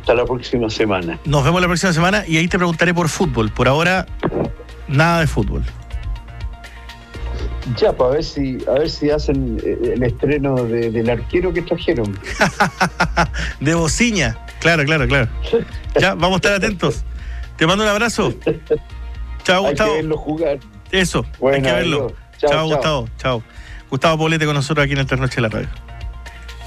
Hasta la próxima semana. Nos vemos la próxima semana y ahí te preguntaré por fútbol. Por ahora, nada de fútbol. Ya, para ver si hacen el estreno del arquero que trajeron. De Bociña. Claro. Ya, vamos a estar atentos. Te mando un abrazo. Chao, Gustavo. Hay que verlo jugar. Eso, Bueno, hay que verlo. Chao, Gustavo. Chao. Gustavo Poblete con nosotros aquí en el Trasnoche de la Radio.